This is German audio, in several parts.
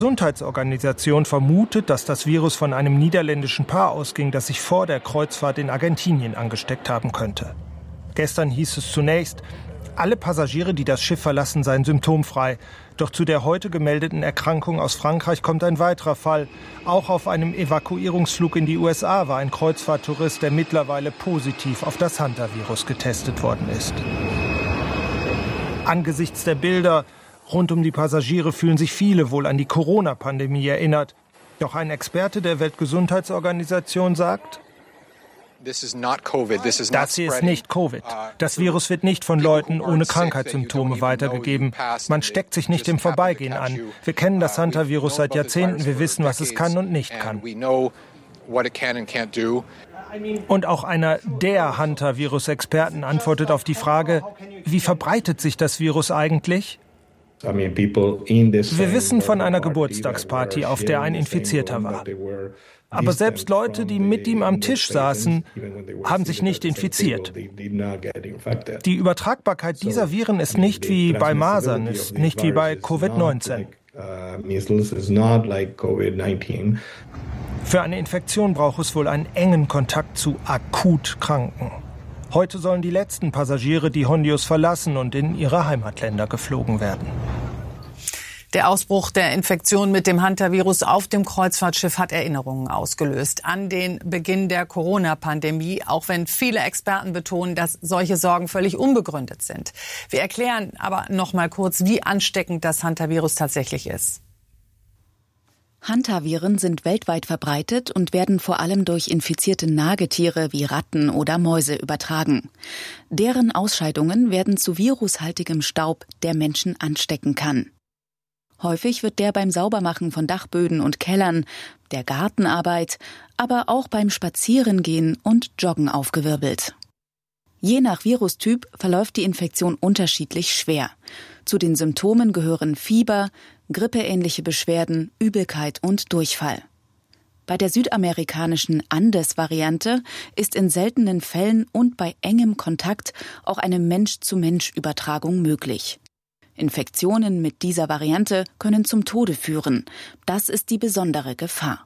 Gesundheitsorganisation vermutet, dass das Virus von einem niederländischen Paar ausging, das sich vor der Kreuzfahrt in Argentinien angesteckt haben könnte. Gestern hieß es zunächst, alle Passagiere, die das Schiff verlassen, seien symptomfrei. Doch zu der heute gemeldeten Erkrankung aus Frankreich kommt ein weiterer Fall. Auch auf einem Evakuierungsflug in die USA war ein Kreuzfahrttourist, der mittlerweile positiv auf das Hunter-Virus getestet worden ist. Angesichts der Bilder rund um die Passagiere fühlen sich viele wohl an die Corona-Pandemie erinnert. Doch ein Experte der Weltgesundheitsorganisation sagt, das hier ist nicht Covid. Das Virus wird nicht von Leuten ohne Krankheitssymptome weitergegeben. Man steckt sich nicht im Vorbeigehen an. Wir kennen das Hunter-Virus seit Jahrzehnten. Wir wissen, was es kann und nicht kann. Und auch einer der Hunter-Virus-Experten antwortet auf die Frage, wie verbreitet sich das Virus eigentlich? Wir wissen von einer Geburtstagsparty, auf der ein Infizierter war. Aber selbst Leute, die mit ihm am Tisch saßen, haben sich nicht infiziert. Die Übertragbarkeit dieser Viren ist nicht wie bei Masern, ist nicht wie bei Covid-19. Für eine Infektion braucht es wohl einen engen Kontakt zu akut Kranken. Heute sollen die letzten Passagiere die Hondius verlassen und in ihre Heimatländer geflogen werden. Der Ausbruch der Infektion mit dem Hunter-Virus auf dem Kreuzfahrtschiff hat Erinnerungen ausgelöst an den Beginn der Corona-Pandemie, auch wenn viele Experten betonen, dass solche Sorgen völlig unbegründet sind. Wir erklären aber noch mal kurz, wie ansteckend das Hunter-Virus tatsächlich ist. Hunter-Viren sind weltweit verbreitet und werden vor allem durch infizierte Nagetiere wie Ratten oder Mäuse übertragen. Deren Ausscheidungen werden zu virushaltigem Staub, der Menschen anstecken kann. Häufig wird der beim Saubermachen von Dachböden und Kellern, der Gartenarbeit, aber auch beim Spazierengehen und Joggen aufgewirbelt. Je nach Virustyp verläuft die Infektion unterschiedlich schwer. Zu den Symptomen gehören Fieber, grippeähnliche Beschwerden, Übelkeit und Durchfall. Bei der südamerikanischen Andes-Variante ist in seltenen Fällen und bei engem Kontakt auch eine Mensch-zu-Mensch-Übertragung möglich. Infektionen mit dieser Variante können zum Tode führen. Das ist die besondere Gefahr.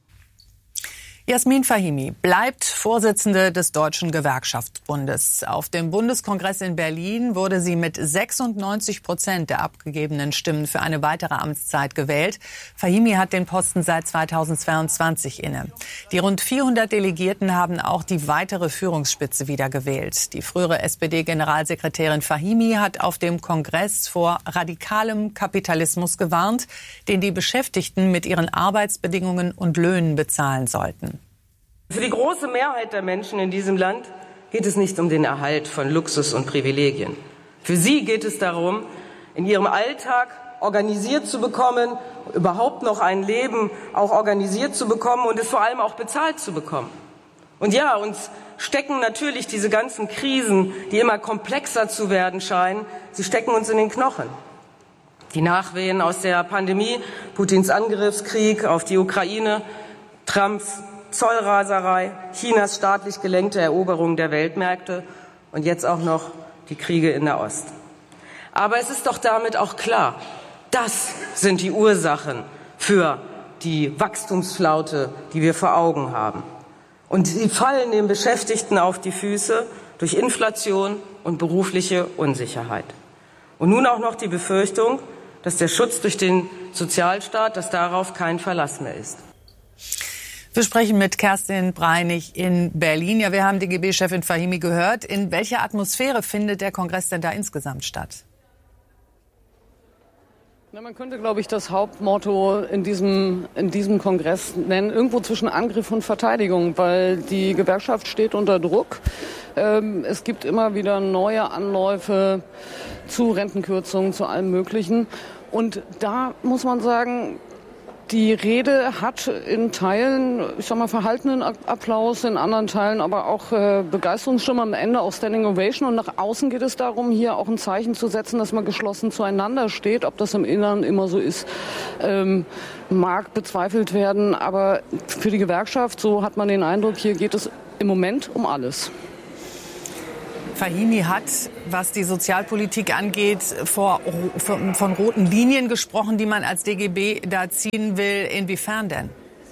Yasmin Fahimi bleibt Vorsitzende des Deutschen Gewerkschaftsbundes. Auf dem Bundeskongress in Berlin wurde sie mit 96% der abgegebenen Stimmen für eine weitere Amtszeit gewählt. Fahimi hat den Posten seit 2022 inne. Die rund 400 Delegierten haben auch die weitere Führungsspitze wieder gewählt. Die frühere SPD-Generalsekretärin Fahimi hat auf dem Kongress vor radikalem Kapitalismus gewarnt, den die Beschäftigten mit ihren Arbeitsbedingungen und Löhnen bezahlen sollten. Für die große Mehrheit der Menschen in diesem Land geht es nicht um den Erhalt von Luxus und Privilegien. Für sie geht es darum, in ihrem Alltag organisiert zu bekommen, überhaupt noch ein Leben auch organisiert zu bekommen und es vor allem auch bezahlt zu bekommen. Und ja, uns stecken natürlich diese ganzen Krisen, die immer komplexer zu werden scheinen, sie stecken uns in den Knochen. Die Nachwehen aus der Pandemie, Putins Angriffskrieg auf die Ukraine, Trumps Zollraserei, Chinas staatlich gelenkte Eroberung der Weltmärkte und jetzt auch noch die Kriege in der Ost. Aber es ist doch damit auch klar, das sind die Ursachen für die Wachstumsflaute, die wir vor Augen haben. Und sie fallen den Beschäftigten auf die Füße durch Inflation und berufliche Unsicherheit. Und nun auch noch die Befürchtung, dass der Schutz durch den Sozialstaat, dass darauf kein Verlass mehr ist. Wir sprechen mit Kerstin Breinig in Berlin. Ja, wir haben DGB-Chefin Fahimi gehört. In welcher Atmosphäre findet der Kongress denn da insgesamt statt? Na, man könnte, glaube ich, das Hauptmotto in diesem Kongress nennen, irgendwo zwischen Angriff und Verteidigung, weil die Gewerkschaft steht unter Druck. Es gibt immer wieder neue Anläufe zu Rentenkürzungen, zu allem Möglichen. Und da muss man sagen, die Rede hat in Teilen, ich sag mal, verhaltenen Applaus, in anderen Teilen aber auch Begeisterungsstimme, am Ende auch Standing Ovation. Und nach außen geht es darum, hier auch ein Zeichen zu setzen, dass man geschlossen zueinander steht. Ob das im Inneren immer so ist, mag bezweifelt werden. Aber für die Gewerkschaft, so hat man den Eindruck, hier geht es im Moment um alles. Fahimi hat, was die Sozialpolitik angeht, von roten Linien gesprochen, die man als DGB da ziehen will. Inwiefern denn?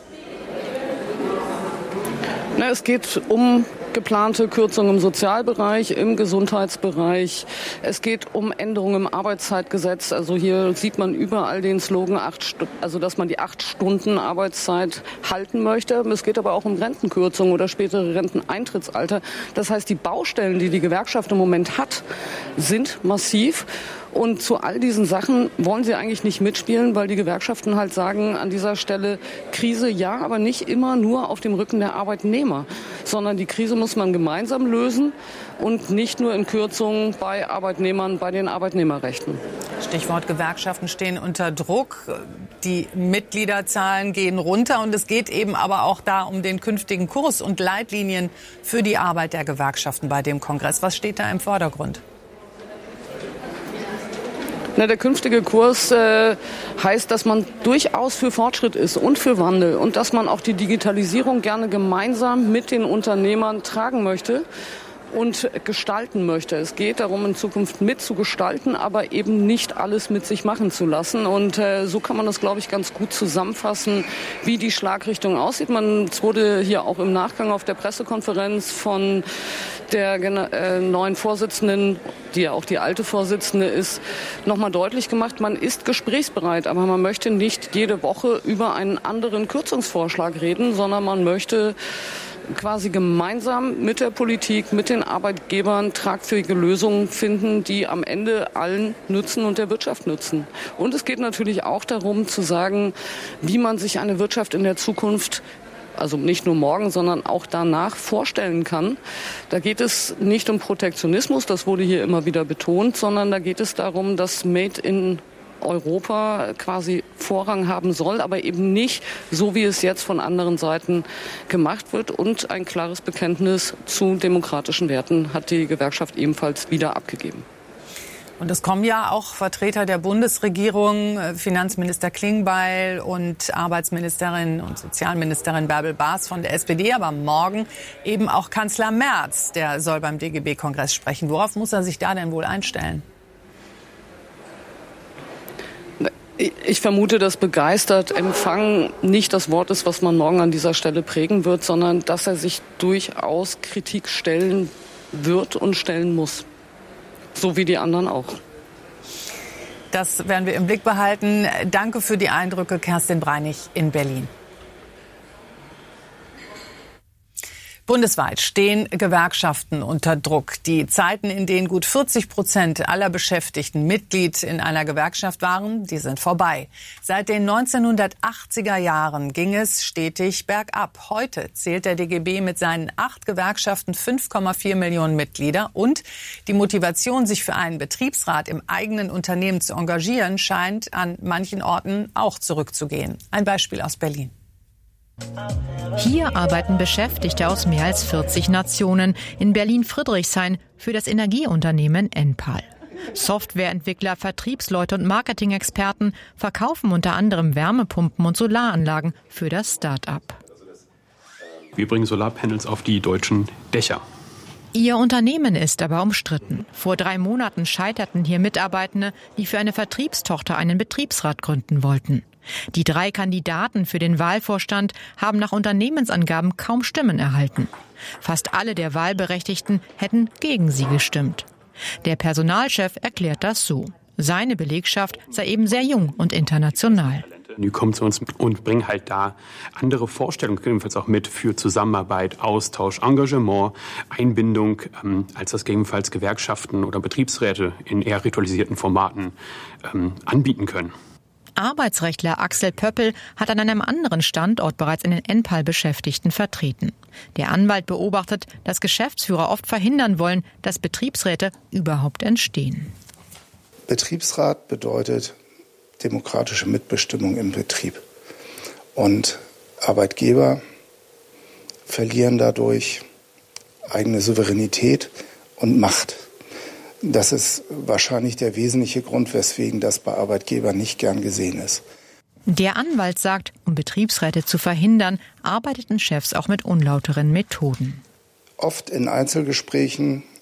Es geht um geplante Kürzungen im Sozialbereich, im Gesundheitsbereich. Es geht um Änderungen im Arbeitszeitgesetz. Also hier sieht man überall den Slogan, dass man die 8 Stunden Arbeitszeit halten möchte. Es geht aber auch um Rentenkürzungen oder spätere Renteneintrittsalter. Das heißt, die Baustellen, die die Gewerkschaft im Moment hat, sind massiv. Und zu all diesen Sachen wollen sie eigentlich nicht mitspielen, weil die Gewerkschaften halt sagen, an dieser Stelle Krise ja, aber nicht immer nur auf dem Rücken der Arbeitnehmer, sondern die Krise muss man gemeinsam lösen und nicht nur in Kürzungen bei Arbeitnehmern, bei den Arbeitnehmerrechten. Stichwort Gewerkschaften stehen unter Druck. Die Mitgliederzahlen gehen runter und es geht eben aber auch da um den künftigen Kurs und Leitlinien für die Arbeit der Gewerkschaften bei dem Kongress. Was steht da im Vordergrund? Der künftige Kurs heißt, dass man durchaus für Fortschritt ist und für Wandel und dass man auch die Digitalisierung gerne gemeinsam mit den Unternehmern tragen möchte und gestalten möchte. Es geht darum, in Zukunft mitzugestalten, aber eben nicht alles mit sich machen zu lassen. Und so kann man das, glaube ich, ganz gut zusammenfassen, wie die Schlagrichtung aussieht. Es wurde hier auch im Nachgang auf der Pressekonferenz von der neuen Vorsitzenden, die ja auch die alte Vorsitzende ist, nochmal deutlich gemacht, man ist gesprächsbereit, aber man möchte nicht jede Woche über einen anderen Kürzungsvorschlag reden, sondern man möchte quasi gemeinsam mit der Politik, mit den Arbeitgebern tragfähige Lösungen finden, die am Ende allen nützen und der Wirtschaft nützen. Und es geht natürlich auch darum zu sagen, wie man sich eine Wirtschaft in der Zukunft, also nicht nur morgen, sondern auch danach vorstellen kann. Da geht es nicht um Protektionismus, das wurde hier immer wieder betont, sondern da geht es darum, dass Made in Europa quasi Vorrang haben soll, aber eben nicht so, wie es jetzt von anderen Seiten gemacht wird. Und ein klares Bekenntnis zu demokratischen Werten hat die Gewerkschaft ebenfalls wieder abgegeben. Und es kommen ja auch Vertreter der Bundesregierung, Finanzminister Klingbeil und Arbeitsministerin und Sozialministerin Bärbel Baas von der SPD, aber morgen eben auch Kanzler Merz, der soll beim DGB-Kongress sprechen. Worauf muss er sich da denn wohl einstellen? Ich vermute, dass begeistert Empfang nicht das Wort ist, was man morgen an dieser Stelle prägen wird, sondern dass er sich durchaus Kritik stellen wird und stellen muss. So wie die anderen auch. Das werden wir im Blick behalten. Danke für die Eindrücke, Kerstin Breinig in Berlin. Bundesweit stehen Gewerkschaften unter Druck. Die Zeiten, in denen gut 40% aller Beschäftigten Mitglied in einer Gewerkschaft waren, die sind vorbei. Seit den 1980er Jahren ging es stetig bergab. Heute zählt der DGB mit seinen 8 Gewerkschaften 5,4 Millionen Mitglieder. Und die Motivation, sich für einen Betriebsrat im eigenen Unternehmen zu engagieren, scheint an manchen Orten auch zurückzugehen. Ein Beispiel aus Berlin. Hier arbeiten Beschäftigte aus mehr als 40 Nationen in Berlin-Friedrichshain für das Energieunternehmen Enpal. Softwareentwickler, Vertriebsleute und Marketing-Experten verkaufen unter anderem Wärmepumpen und Solaranlagen für das Start-up. Wir bringen Solarpanels auf die deutschen Dächer. Ihr Unternehmen ist aber umstritten. Vor 3 Monaten scheiterten hier Mitarbeitende, die für eine Vertriebstochter einen Betriebsrat gründen wollten. Die 3 Kandidaten für den Wahlvorstand haben nach Unternehmensangaben kaum Stimmen erhalten. Fast alle der Wahlberechtigten hätten gegen sie gestimmt. Der Personalchef erklärt das so. Seine Belegschaft sei eben sehr jung und international. Die kommen zu uns und bringen halt da andere Vorstellungen, gegebenenfalls auch mit für Zusammenarbeit, Austausch, Engagement, Einbindung, als das gegebenenfalls Gewerkschaften oder Betriebsräte in eher ritualisierten Formaten anbieten können. Arbeitsrechtler Axel Pöppel hat an einem anderen Standort bereits einen Enpal-Beschäftigten vertreten. Der Anwalt beobachtet, dass Geschäftsführer oft verhindern wollen, dass Betriebsräte überhaupt entstehen. Betriebsrat bedeutet demokratische Mitbestimmung im Betrieb. Und Arbeitgeber verlieren dadurch eigene Souveränität und Macht. Das ist wahrscheinlich der wesentliche Grund, weswegen das bei Arbeitgebern nicht gern gesehen ist. Der Anwalt sagt, um Betriebsräte zu verhindern, arbeiteten Chefs auch mit unlauteren Methoden. Oft in Einzelgesprächen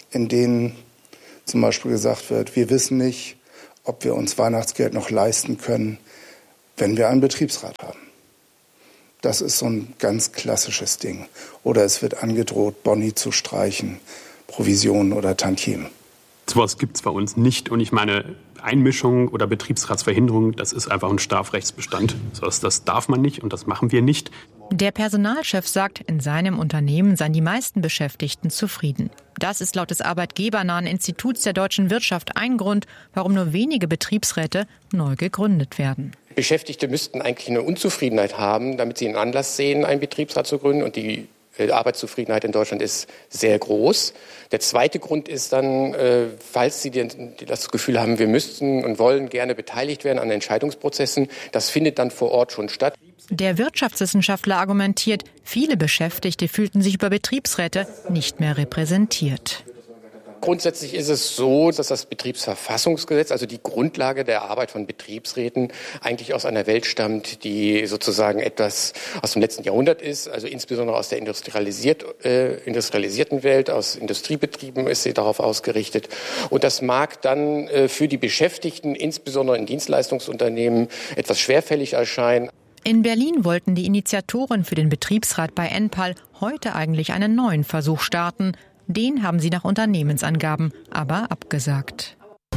in denen zum Beispiel gesagt wird, wir wissen nicht, ob wir uns Weihnachtsgeld noch leisten können, wenn wir einen Betriebsrat haben. Das ist so ein ganz klassisches Ding. Oder es wird angedroht, Boni zu streichen, Provisionen oder Tantiemen. Sowas gibt es bei uns nicht. Und ich meine, Einmischung oder Betriebsratsverhinderung, das ist einfach ein Strafrechtsbestand. Das darf man nicht und das machen wir nicht. Der Personalchef sagt, in seinem Unternehmen seien die meisten Beschäftigten zufrieden. Das ist laut des arbeitgebernahen Instituts der deutschen Wirtschaft ein Grund, warum nur wenige Betriebsräte neu gegründet werden. Beschäftigte müssten eigentlich eine Unzufriedenheit haben, damit sie einen Anlass sehen, einen Betriebsrat zu gründen. Und die Arbeitszufriedenheit in Deutschland ist sehr groß. Der zweite Grund ist dann, falls Sie das Gefühl haben, wir müssten und wollen gerne beteiligt werden an Entscheidungsprozessen, das findet dann vor Ort schon statt. Der Wirtschaftswissenschaftler argumentiert, viele Beschäftigte fühlten sich über Betriebsräte nicht mehr repräsentiert. Grundsätzlich ist es so, dass das Betriebsverfassungsgesetz, also die Grundlage der Arbeit von Betriebsräten, eigentlich aus einer Welt stammt, die sozusagen etwas aus dem letzten Jahrhundert ist, also insbesondere aus der industrialisierten Welt, aus Industriebetrieben ist sie darauf ausgerichtet. Und das mag dann für die Beschäftigten, insbesondere in Dienstleistungsunternehmen, etwas schwerfällig erscheinen. In Berlin wollten die Initiatoren für den Betriebsrat bei Enpal heute eigentlich einen neuen Versuch starten. Den haben sie nach Unternehmensangaben aber abgesagt.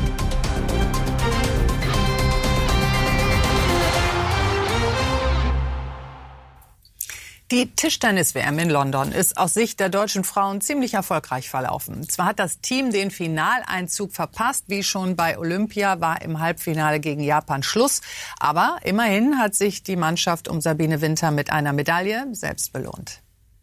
Die Tischtennis-WM in London ist aus Sicht der deutschen Frauen ziemlich erfolgreich verlaufen. Zwar hat das Team den Finaleinzug verpasst, wie schon bei Olympia war im Halbfinale gegen Japan Schluss. Aber immerhin hat sich die Mannschaft um Sabine Winter mit einer Medaille selbst belohnt.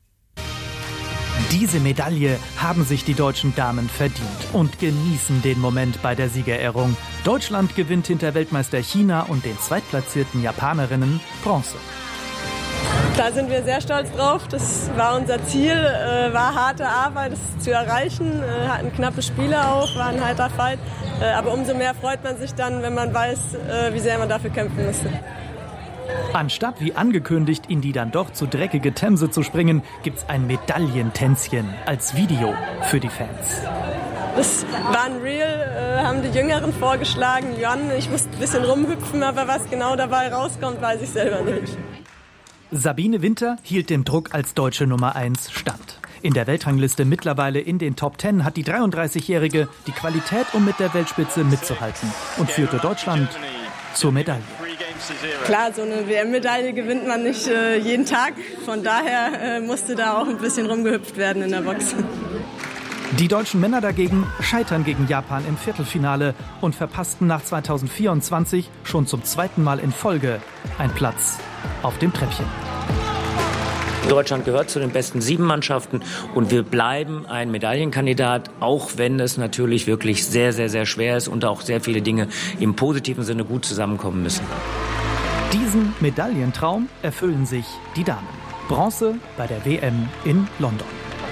Diese Medaille haben sich die deutschen Damen verdient und genießen den Moment bei der Siegerehrung. Deutschland gewinnt hinter Weltmeister China und den zweitplatzierten Japanerinnen Bronze. Da sind wir sehr stolz drauf. Das war unser Ziel, war harte Arbeit, das zu erreichen. Hatten knappe Spiele auch, war ein harter Fight. Aber umso mehr freut man sich dann, wenn man weiß, wie sehr man dafür kämpfen musste. Anstatt wie angekündigt in die dann doch zu dreckige Themse zu springen, gibt's ein Medaillentänzchen als Video für die Fans. Das war ein Reel, haben die Jüngeren vorgeschlagen. Jan, ich musste ein bisschen rumhüpfen, aber was genau dabei rauskommt, weiß ich selber nicht. Sabine Winter hielt dem Druck als deutsche Nummer 1 stand. In der Weltrangliste mittlerweile in den Top 10 hat die 33-Jährige die Qualität, um mit der Weltspitze mitzuhalten und führte Deutschland zur Medaille. Klar, so eine WM-Medaille gewinnt man nicht jeden Tag. Von daher musste da auch ein bisschen rumgehüpft werden in der Box. Die deutschen Männer dagegen scheitern gegen Japan im Viertelfinale und verpassten nach 2024 schon zum zweiten Mal in Folge einen Platz auf dem Treppchen. Deutschland gehört zu den besten 7 Mannschaften und wir bleiben ein Medaillenkandidat, auch wenn es natürlich wirklich sehr, sehr, sehr schwer ist und auch sehr viele Dinge im positiven Sinne gut zusammenkommen müssen. Diesen Medaillentraum erfüllen sich die Damen. Bronze bei der WM in London.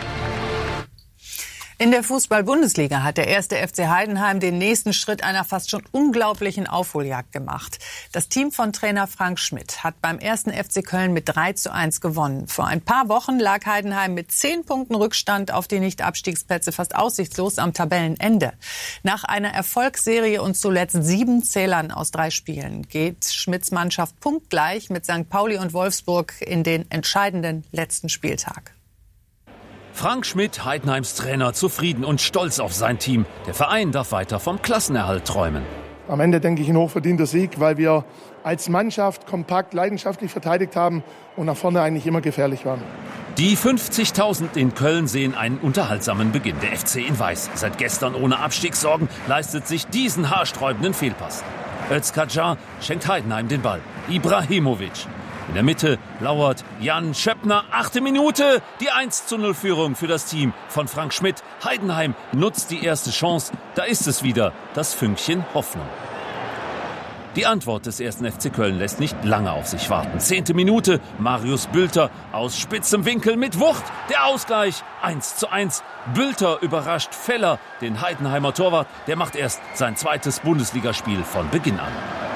In der Fußball-Bundesliga hat der 1. FC Heidenheim den nächsten Schritt einer fast schon unglaublichen Aufholjagd gemacht. Das Team von Trainer Frank Schmidt hat beim 1. FC Köln mit 3:1 gewonnen. Vor ein paar Wochen lag Heidenheim mit 10 Punkten Rückstand auf die Nicht-Abstiegsplätze fast aussichtslos am Tabellenende. Nach einer Erfolgsserie und zuletzt 7 Zählern aus 3 Spielen geht Schmidts Mannschaft punktgleich mit St. Pauli und Wolfsburg in den entscheidenden letzten Spieltag. Frank Schmidt, Heidenheims Trainer, zufrieden und stolz auf sein Team. Der Verein darf weiter vom Klassenerhalt träumen. Am Ende denke ich ein hochverdienter Sieg, weil wir als Mannschaft kompakt, leidenschaftlich verteidigt haben und nach vorne eigentlich immer gefährlich waren. Die 50.000 in Köln sehen einen unterhaltsamen Beginn. Der FC in Weiß, seit gestern ohne Abstiegssorgen, leistet sich diesen haarsträubenden Fehlpass. Özcan schenkt Heidenheim den Ball. Ibrahimovic. In der Mitte lauert Jan Schöppner. 8. Minute, die 1:0-Führung für das Team von Frank Schmidt. Heidenheim nutzt die erste Chance. Da ist es wieder, das Fünkchen Hoffnung. Die Antwort des 1. FC Köln lässt nicht lange auf sich warten. 10. Minute, Marius Bülter aus spitzem Winkel mit Wucht. Der Ausgleich 1:1. Bülter überrascht Feller, den Heidenheimer Torwart. Der macht erst sein 2. Bundesligaspiel von Beginn an.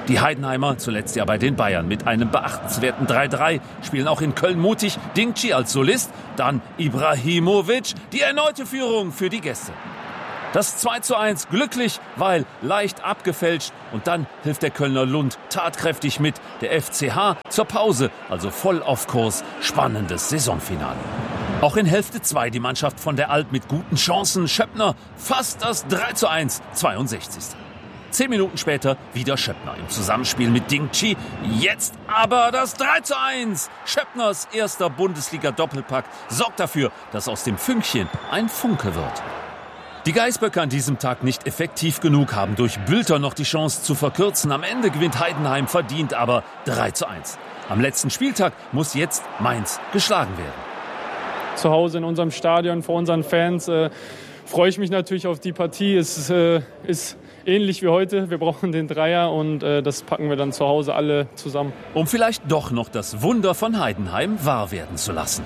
Die Heidenheimer, zuletzt ja bei den Bayern, mit einem beachtenswerten 3-3, spielen auch in Köln mutig. Dingchi als Solist, dann Ibrahimovic, die erneute Führung für die Gäste. Das 2:1 glücklich, weil leicht abgefälscht. Und dann hilft der Kölner Lund tatkräftig mit. Der FCH zur Pause, also voll auf Kurs. Spannendes Saisonfinale. Auch in Hälfte 2 die Mannschaft von der Alp mit guten Chancen. Schöppner fast das 3:1, 62. 10 Minuten später wieder Schöppner im Zusammenspiel mit Dingchi. Jetzt aber das 3:1. Schöppners erster Bundesliga-Doppelpack sorgt dafür, dass aus dem Fünkchen ein Funke wird. Die Geißböcke an diesem Tag nicht effektiv genug, haben durch Bülter noch die Chance zu verkürzen. Am Ende gewinnt Heidenheim verdient, aber 3:1. Am letzten Spieltag muss jetzt Mainz geschlagen werden. Zu Hause in unserem Stadion vor unseren Fans freue ich mich natürlich auf die Partie. Es ist ähnlich wie heute. Wir brauchen den Dreier und das packen wir dann zu Hause alle zusammen. Um vielleicht doch noch das Wunder von Heidenheim wahr werden zu lassen.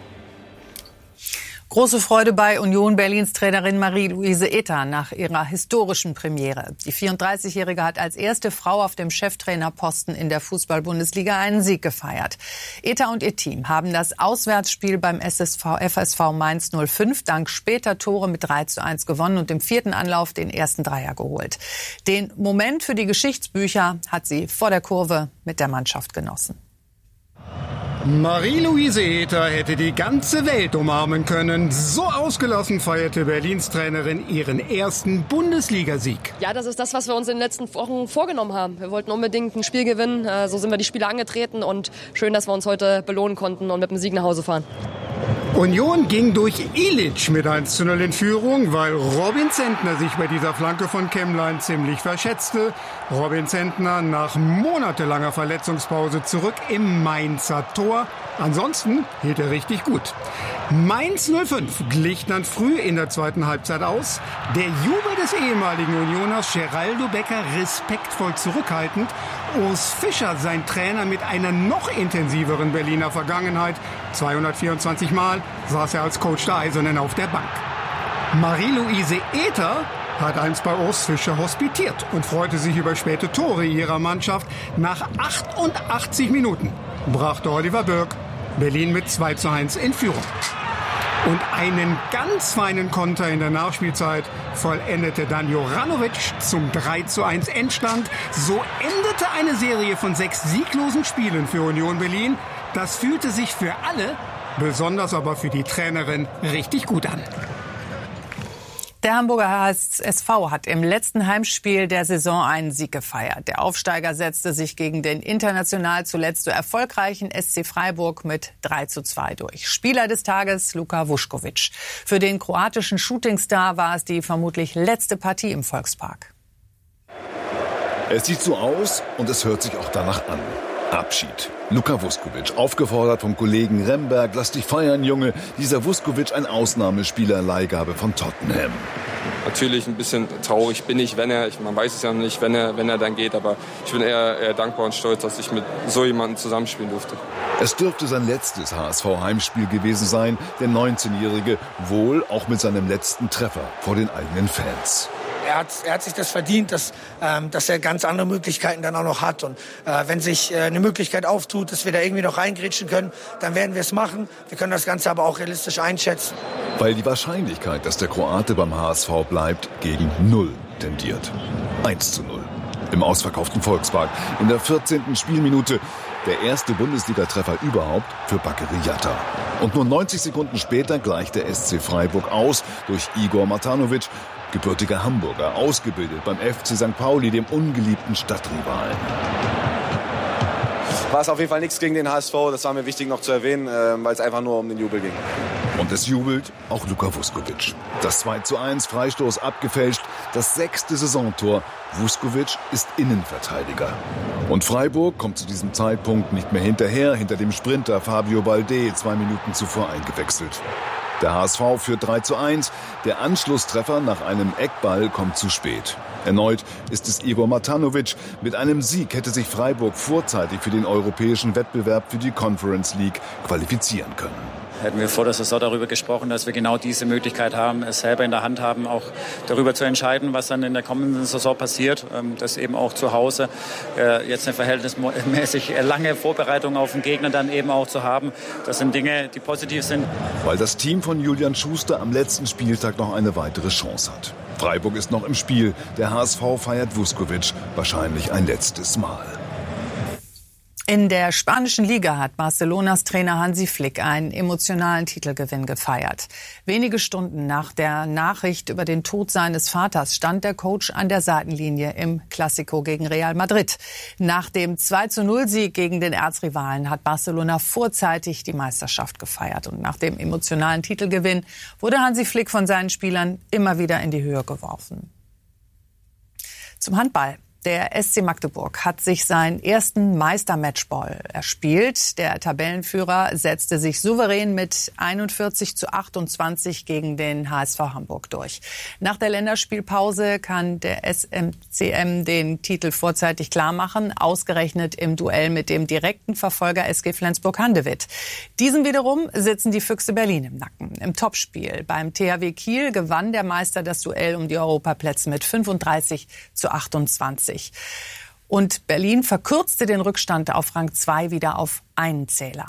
Große Freude bei Union Berlins Trainerin Marie-Louise Ether nach ihrer historischen Premiere. Die 34-Jährige hat als erste Frau auf dem Cheftrainerposten in der Fußball-Bundesliga einen Sieg gefeiert. Ether und ihr Team haben das Auswärtsspiel beim FSV Mainz 05 dank später Tore mit 3:1 gewonnen und im 4. Anlauf den ersten Dreier geholt. Den Moment für die Geschichtsbücher hat sie vor der Kurve mit der Mannschaft genossen. Marie-Louise Ether hätte die ganze Welt umarmen können. So ausgelassen feierte Berlins Trainerin ihren ersten Bundesligasieg. Ja, das ist das, was wir uns in den letzten Wochen vorgenommen haben. Wir wollten unbedingt ein Spiel gewinnen. So sind wir die Spiele angetreten und schön, dass wir uns heute belohnen konnten und mit dem Sieg nach Hause fahren. Union ging durch Ilic mit 1:0 in Führung, weil Robin Zentner sich bei dieser Flanke von Kemmlein ziemlich verschätzte. Robin Zentner nach monatelanger Verletzungspause zurück im Mainzer Tor. Ansonsten hielt er richtig gut. Mainz 05 glich dann früh in der zweiten Halbzeit aus. Der Jubel des ehemaligen Unioners Geraldo Becker respektvoll zurückhaltend. Urs Fischer, sein Trainer mit einer noch intensiveren Berliner Vergangenheit. 224 Mal saß er als Coach der Eisernen auf der Bank. Marie-Louise Ether hat einst bei Urs Fischer hospitiert und freute sich über späte Tore ihrer Mannschaft. Nach 88 Minuten brachte Oliver Bürk Berlin mit 2:1 in Führung. Und einen ganz feinen Konter in der Nachspielzeit vollendete dann Juranovic zum 3:1 Endstand. So endete eine Serie von 6 sieglosen Spielen für Union Berlin. Das fühlte sich für alle, besonders aber für die Trainerin, richtig gut an. Der Hamburger HSV hat im letzten Heimspiel der Saison einen Sieg gefeiert. Der Aufsteiger setzte sich gegen den international zuletzt so erfolgreichen SC Freiburg mit 3:2 durch. Spieler des Tages Luka Vuskovic. Für den kroatischen Shootingstar war es die vermutlich letzte Partie im Volkspark. Es sieht so aus und es hört sich auch danach an. Abschied. Luka Vuskovic, aufgefordert vom Kollegen Remberg, lass dich feiern, Junge. Dieser Vuskovic, ein Ausnahmespieler, Leihgabe von Tottenham. Natürlich ein bisschen traurig bin ich, man weiß es ja noch nicht, wenn er dann geht, aber ich bin eher dankbar und stolz, dass ich mit so jemandem zusammenspielen durfte. Es dürfte sein letztes HSV-Heimspiel gewesen sein, der 19-Jährige, wohl auch mit seinem letzten Treffer vor den eigenen Fans. Er hat sich das verdient, dass er ganz andere Möglichkeiten dann auch noch hat. Und wenn sich eine Möglichkeit auftut, dass wir da irgendwie noch reingrätschen können, dann werden wir es machen. Wir können das Ganze aber auch realistisch einschätzen. Weil die Wahrscheinlichkeit, dass der Kroate beim HSV bleibt, gegen 0 tendiert. 1:0 im ausverkauften Volkspark. In der 14. Spielminute der erste Bundesliga-Treffer überhaupt für Bakary Jatta. Und nur 90 Sekunden später gleicht der SC Freiburg aus durch Igor Matanovic, gebürtiger Hamburger, ausgebildet beim FC St. Pauli, dem ungeliebten Stadtrivalen. War es auf jeden Fall nichts gegen den HSV, das war mir wichtig noch zu erwähnen, weil es einfach nur um den Jubel ging. Und es jubelt auch Luka Vuskovic. Das 2:1, Freistoß abgefälscht, das 6. Saisontor. Vuskovic ist Innenverteidiger. Und Freiburg kommt zu diesem Zeitpunkt nicht mehr hinterher, hinter dem Sprinter Fabio Balde, 2 Minuten zuvor eingewechselt. Der HSV führt 3:1. Der Anschlusstreffer nach einem Eckball kommt zu spät. Erneut ist es Igor Matanovic. Mit einem Sieg hätte sich Freiburg vorzeitig für den europäischen Wettbewerb für die Conference League qualifizieren können. Hätten wir vor der Saison darüber gesprochen, dass wir genau diese Möglichkeit haben, es selber in der Hand haben, auch darüber zu entscheiden, was dann in der kommenden Saison passiert. Das eben auch zu Hause jetzt eine verhältnismäßig lange Vorbereitung auf den Gegner dann eben auch zu haben. Das sind Dinge, die positiv sind. Weil das Team von Julian Schuster am letzten Spieltag noch eine weitere Chance hat. Freiburg ist noch im Spiel. Der HSV feiert Vuskovic wahrscheinlich ein letztes Mal. In der spanischen Liga hat Barcelonas Trainer Hansi Flick einen emotionalen Titelgewinn gefeiert. Wenige Stunden nach der Nachricht über den Tod seines Vaters stand der Coach an der Seitenlinie im Clásico gegen Real Madrid. Nach dem 2:0-Sieg gegen den Erzrivalen hat Barcelona vorzeitig die Meisterschaft gefeiert. Und nach dem emotionalen Titelgewinn wurde Hansi Flick von seinen Spielern immer wieder in die Höhe geworfen. Zum Handball. Der SC Magdeburg hat sich seinen ersten Meister-Matchball erspielt. Der Tabellenführer setzte sich souverän mit 41:28 gegen den HSV Hamburg durch. Nach der Länderspielpause kann der SMCM den Titel vorzeitig klarmachen, ausgerechnet im Duell mit dem direkten Verfolger SG Flensburg-Handewitt. Diesem wiederum sitzen die Füchse Berlin im Nacken. Im Topspiel beim THW Kiel gewann der Meister das Duell um die Europaplätze mit 35:28. Und Berlin verkürzte den Rückstand auf Rang 2 wieder auf einen Zähler.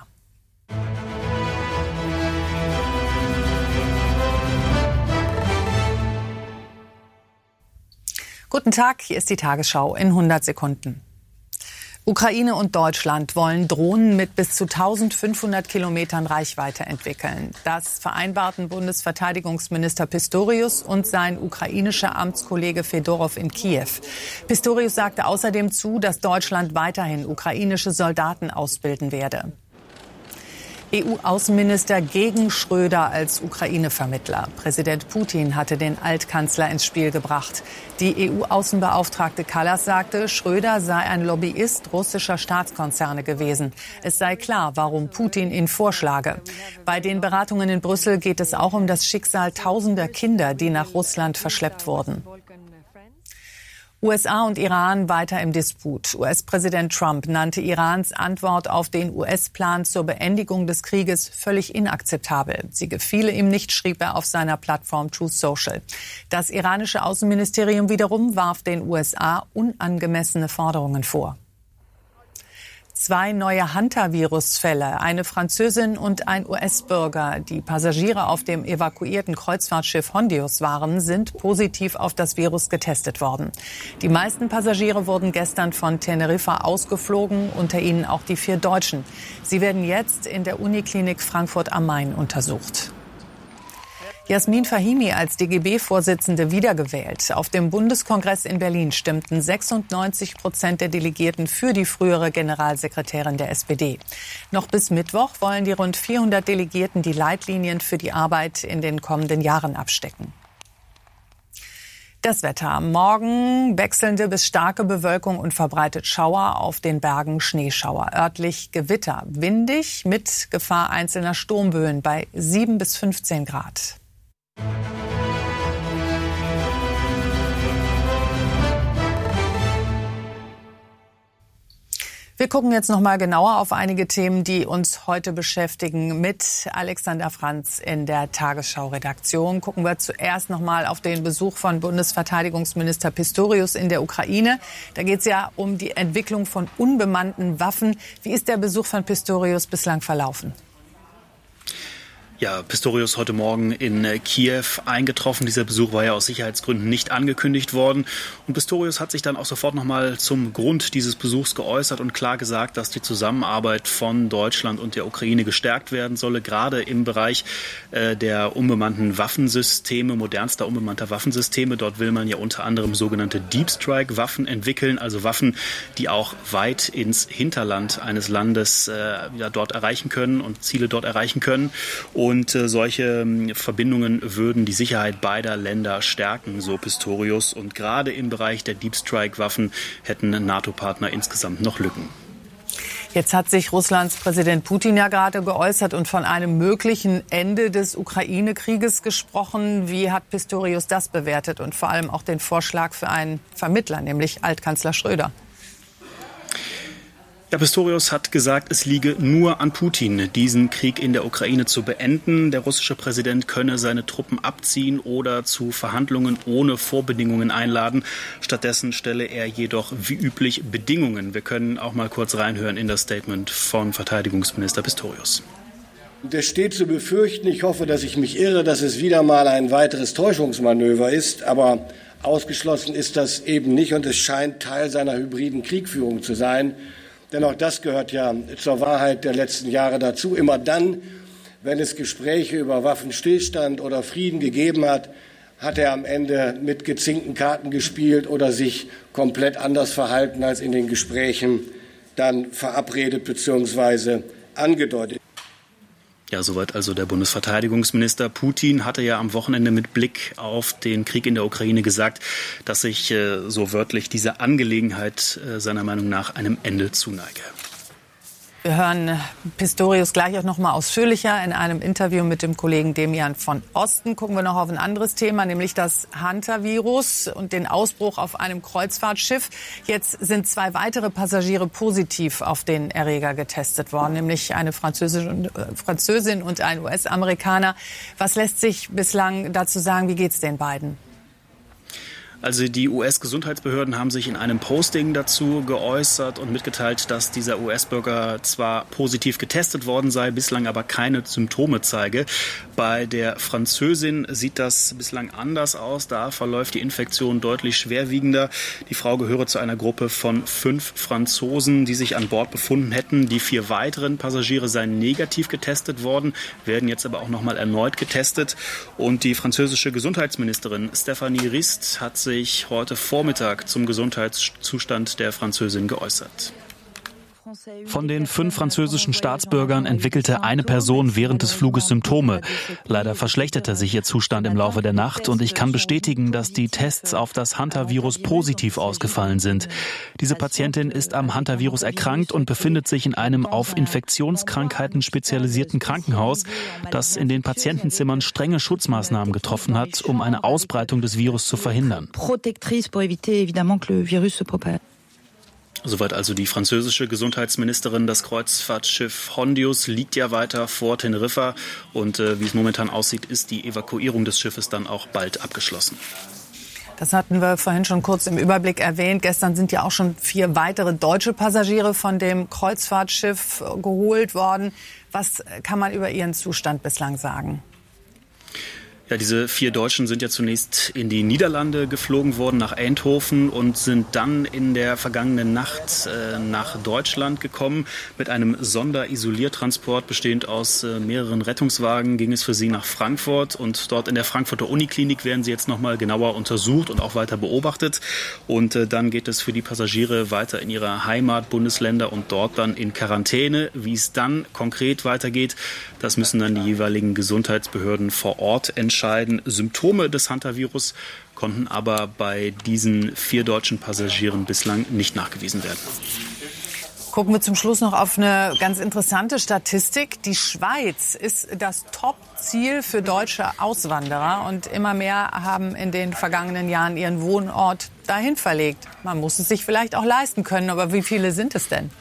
Guten Tag, hier ist die Tagesschau in 100 Sekunden. Ukraine und Deutschland wollen Drohnen mit bis zu 1500 Kilometern Reichweite entwickeln. Das vereinbarten Bundesverteidigungsminister Pistorius und sein ukrainischer Amtskollege Fedorow in Kiew. Pistorius sagte außerdem zu, dass Deutschland weiterhin ukrainische Soldaten ausbilden werde. EU-Außenminister gegen Schröder als Ukraine-Vermittler. Präsident Putin hatte den Altkanzler ins Spiel gebracht. Die EU-Außenbeauftragte Kallas sagte, Schröder sei ein Lobbyist russischer Staatskonzerne gewesen. Es sei klar, warum Putin ihn vorschlage. Bei den Beratungen in Brüssel geht es auch um das Schicksal tausender Kinder, die nach Russland verschleppt wurden. USA und Iran weiter im Disput. US-Präsident Trump nannte Irans Antwort auf den US-Plan zur Beendigung des Krieges völlig inakzeptabel. Sie gefiele ihm nicht, schrieb er auf seiner Plattform Truth Social. Das iranische Außenministerium wiederum warf den USA unangemessene Forderungen vor. 2 neue Hunter-Virus-Fälle, eine Französin und ein US-Bürger, die Passagiere auf dem evakuierten Kreuzfahrtschiff Hondius waren, sind positiv auf das Virus getestet worden. Die meisten Passagiere wurden gestern von Teneriffa ausgeflogen, unter ihnen auch die 4 Deutschen. Sie werden jetzt in der Uniklinik Frankfurt am Main untersucht. Jasmin Fahimi als DGB-Vorsitzende wiedergewählt. Auf dem Bundeskongress in Berlin stimmten 96% der Delegierten für die frühere Generalsekretärin der SPD. Noch bis Mittwoch wollen die rund 400 Delegierten die Leitlinien für die Arbeit in den kommenden Jahren abstecken. Das Wetter. Morgen wechselnde bis starke Bewölkung und verbreitet Schauer, auf den Bergen Schneeschauer. Örtlich Gewitter. Windig mit Gefahr einzelner Sturmböen bei 7 bis 15 Grad. Wir gucken jetzt noch mal genauer auf einige Themen, die uns heute beschäftigen, mit Alexander Franz in der Tagesschau-Redaktion. Gucken wir zuerst noch mal auf den Besuch von Bundesverteidigungsminister Pistorius in der Ukraine. Da geht es ja um die Entwicklung von unbemannten Waffen. Wie ist der Besuch von Pistorius bislang verlaufen? Ja, Pistorius heute Morgen in Kiew eingetroffen. Dieser Besuch war ja aus Sicherheitsgründen nicht angekündigt worden. Und Pistorius hat sich dann auch sofort nochmal zum Grund dieses Besuchs geäußert und klar gesagt, dass die Zusammenarbeit von Deutschland und der Ukraine gestärkt werden solle, gerade im Bereich der unbemannten Waffensysteme, modernster unbemannter Waffensysteme. Dort will man ja unter anderem sogenannte Deep Strike Waffen entwickeln, also Waffen, die auch weit ins Hinterland eines Landes dort erreichen können und Ziele dort erreichen können. Und solche Verbindungen würden die Sicherheit beider Länder stärken, so Pistorius. Und gerade im Bereich der Deep Strike Waffen hätten NATO-Partner insgesamt noch Lücken. Jetzt hat sich Russlands Präsident Putin ja gerade geäußert und von einem möglichen Ende des Ukraine-Krieges gesprochen. Wie hat Pistorius das bewertet und vor allem auch den Vorschlag für einen Vermittler, nämlich Altkanzler Schröder? Ja, Pistorius hat gesagt, es liege nur an Putin, diesen Krieg in der Ukraine zu beenden. Der russische Präsident könne seine Truppen abziehen oder zu Verhandlungen ohne Vorbedingungen einladen. Stattdessen stelle er jedoch wie üblich Bedingungen. Wir können auch mal kurz reinhören in das Statement von Verteidigungsminister Pistorius. Es steht zu befürchten, ich hoffe, dass ich mich irre, dass es wieder mal ein weiteres Täuschungsmanöver ist, aber ausgeschlossen ist das eben nicht und es scheint Teil seiner hybriden Kriegführung zu sein. Denn auch das gehört ja zur Wahrheit der letzten Jahre dazu. Immer dann, wenn es Gespräche über Waffenstillstand oder Frieden gegeben hat, hat er am Ende mit gezinkten Karten gespielt oder sich komplett anders verhalten als in den Gesprächen dann verabredet bzw. angedeutet. Ja, soweit also der Bundesverteidigungsminister. Putin hatte ja am Wochenende mit Blick auf den Krieg in der Ukraine gesagt, dass sich so wörtlich diese Angelegenheit seiner Meinung nach einem Ende zuneige. Wir hören Pistorius gleich auch noch mal ausführlicher in einem Interview mit dem Kollegen Demian von Osten. Gucken wir noch auf ein anderes Thema, nämlich das Hantavirus und den Ausbruch auf einem Kreuzfahrtschiff. Jetzt sind 2 weitere Passagiere positiv auf den Erreger getestet worden, nämlich eine Französin und ein US-Amerikaner. Was lässt sich bislang dazu sagen? Wie geht's den beiden? Also die US-Gesundheitsbehörden haben sich in einem Posting dazu geäußert und mitgeteilt, dass dieser US-Bürger zwar positiv getestet worden sei, bislang aber keine Symptome zeige. Bei der Französin sieht das bislang anders aus. Da verläuft die Infektion deutlich schwerwiegender. Die Frau gehöre zu einer Gruppe von 5 Franzosen, die sich an Bord befunden hätten. Die 4 weiteren Passagiere seien negativ getestet worden, werden jetzt aber auch noch mal erneut getestet. Und die französische Gesundheitsministerin Stéphanie Rist hat sich heute Vormittag zum Gesundheitszustand der Französin geäußert. Von den 5 französischen Staatsbürgern entwickelte eine Person während des Fluges Symptome. Leider verschlechterte sich ihr Zustand im Laufe der Nacht und ich kann bestätigen, dass die Tests auf das Hantavirus positiv ausgefallen sind. Diese Patientin ist am Hantavirus erkrankt und befindet sich in einem auf Infektionskrankheiten spezialisierten Krankenhaus, das in den Patientenzimmern strenge Schutzmaßnahmen getroffen hat, um eine Ausbreitung des Virus zu verhindern. Soweit also die französische Gesundheitsministerin. Das Kreuzfahrtschiff Hondius liegt ja weiter vor Teneriffa und wie es momentan aussieht, ist die Evakuierung des Schiffes dann auch bald abgeschlossen. Das hatten wir vorhin schon kurz im Überblick erwähnt. Gestern sind ja auch schon 4 weitere deutsche Passagiere von dem Kreuzfahrtschiff geholt worden. Was kann man über ihren Zustand bislang sagen? Ja, diese 4 Deutschen sind ja zunächst in die Niederlande geflogen worden, nach Eindhoven und sind dann in der vergangenen Nacht nach Deutschland gekommen. Mit einem Sonderisoliertransport bestehend aus mehreren Rettungswagen ging es für sie nach Frankfurt und dort in der Frankfurter Uniklinik werden sie jetzt nochmal genauer untersucht und auch weiter beobachtet. Und dann geht es für die Passagiere weiter in ihre Heimatbundesländer und dort dann in Quarantäne. Wie es dann konkret weitergeht, das müssen dann die jeweiligen Gesundheitsbehörden vor Ort entscheiden. Symptome des Hantavirus konnten aber bei diesen 4 deutschen Passagieren bislang nicht nachgewiesen werden. Gucken wir zum Schluss noch auf eine ganz interessante Statistik. Die Schweiz ist das Top-Ziel für deutsche Auswanderer und immer mehr haben in den vergangenen Jahren ihren Wohnort dahin verlegt. Man muss es sich vielleicht auch leisten können, aber wie viele sind es denn?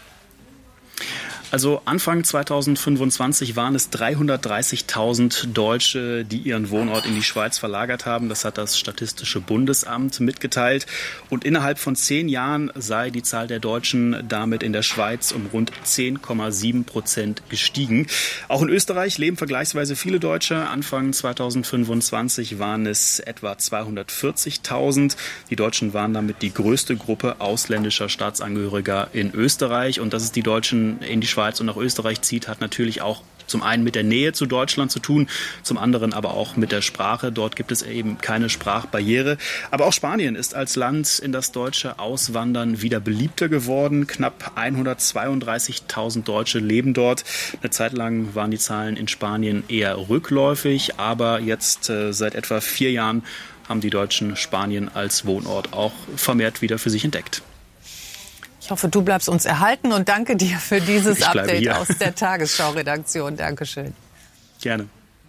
Also Anfang 2025 waren es 330.000 Deutsche, die ihren Wohnort in die Schweiz verlagert haben. Das hat das Statistische Bundesamt mitgeteilt. Und innerhalb von 10 Jahren sei die Zahl der Deutschen damit in der Schweiz um rund 10,7% gestiegen. Auch in Österreich leben vergleichsweise viele Deutsche. Anfang 2025 waren es etwa 240.000. Die Deutschen waren damit die größte Gruppe ausländischer Staatsangehöriger in Österreich. Und dass es die Deutschen in die Schweiz und nach Österreich zieht, hat natürlich auch zum einen mit der Nähe zu Deutschland zu tun, zum anderen aber auch mit der Sprache. Dort gibt es eben keine Sprachbarriere. Aber auch Spanien ist als Land, in das Deutsche auswandern, wieder beliebter geworden. Knapp 132.000 Deutsche leben dort. Eine Zeit lang waren die Zahlen in Spanien eher rückläufig, aber jetzt seit etwa 4 Jahren haben die Deutschen Spanien als Wohnort auch vermehrt wieder für sich entdeckt. Ich hoffe, du bleibst uns erhalten und danke dir für dieses Update aus der Tagesschau-Redaktion. Dankeschön. Gerne.